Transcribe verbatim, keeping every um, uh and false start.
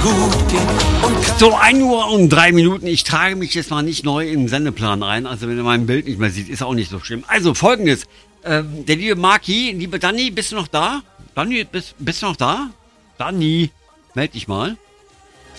gut geht. Und So, ein Uhr und drei Minuten. Ich trage mich jetzt mal nicht neu im Sendeplan ein. Also wenn ihr mein Bild nicht mehr sieht, ist auch nicht so schlimm. Also folgendes. Ähm, der liebe Marki, liebe Dani, bist du noch da? Dani, bist, bist du noch da? Dani, meld dich mal.